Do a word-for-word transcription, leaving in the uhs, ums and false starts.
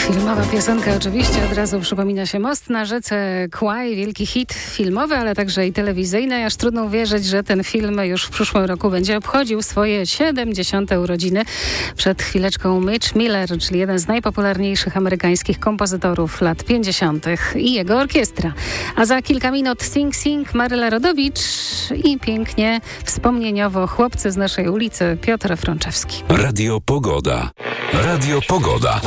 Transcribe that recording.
Filmowa piosenka oczywiście, od razu przypomina się Most na rzece Kwaj, wielki hit filmowy, ale także i telewizyjny. Aż trudno uwierzyć, że ten film już w przyszłym roku będzie obchodził swoje siedemdziesiąte urodziny. Przed chwileczką Mitch Miller, czyli jeden z najpopularniejszych amerykańskich kompozytorów lat pięćdziesiątych i jego orkiestra. A za kilka minut Sing Sing Maryla Rodowicz i pięknie, wspomnieniowo chłopcy z naszej ulicy Piotr Frączewski. Radio Pogoda. Radio Pogoda.